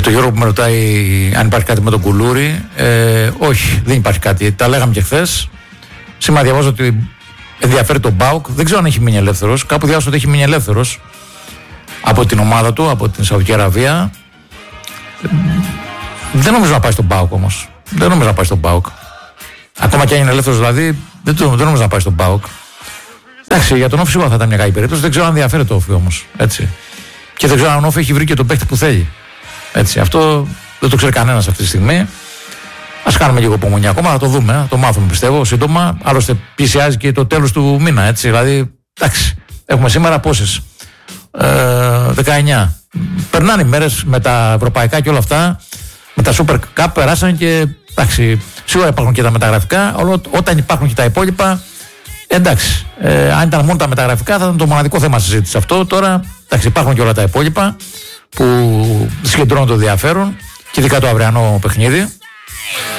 Το Γιώργο που με ρωτάει αν υπάρχει κάτι με τον Κουλούρη. Όχι, δεν υπάρχει κάτι. Τα λέγαμε και χθες. Σήμερα διαβάζω ότι ενδιαφέρει τον ΠΑΟΚ. Δεν ξέρω αν έχει μείνει ελεύθερος. Κάπου διάβασα ότι έχει μείνει ελεύθερος από την ομάδα του, από την Σαουδική Αραβία. Δεν νομίζω να πάει στον ΠΑΟΚ όμως. Δεν νομίζω να πάει στον ΠΑΟΚ. Ακόμα και αν είναι ελεύθερος δηλαδή, δεν νομίζω να πάει στον ΠΑΟΚ. Εντάξει, για τον Όφη σίγουρα θα ήταν μια καλή περίπτωση. Δεν ξέρω αν ενδιαφέρει το Όφη όμως. Έτσι. Και δεν ξέρω αν ο Όφη έχει βρει και τον παίκτη που θέλει. Έτσι. Αυτό δεν το ξέρει κανένας αυτή τη στιγμή. Ας κάνουμε λίγο υπομονή ακόμα, θα το δούμε. Θα το μάθουμε πιστεύω σύντομα. Άλλωστε πλησιάζει και το τέλος του μήνα. Έτσι. Δηλαδή, εντάξει, έχουμε σήμερα πόσες. 19. Περνάνε οι μέρες με τα ευρωπαϊκά και όλα αυτά. Με τα Super Cup περάσαν και εντάξει, σίγουρα υπάρχουν και τα μεταγραφικά. Όταν υπάρχουν και τα υπόλοιπα, εντάξει. Αν ήταν μόνο τα μεταγραφικά, θα ήταν το μοναδικό θέμα συζήτηση αυτό. Τώρα, εντάξει, υπάρχουν και όλα τα υπόλοιπα που συγκεντρώνουν το ενδιαφέρον και ειδικά το αυριανό παιχνίδι.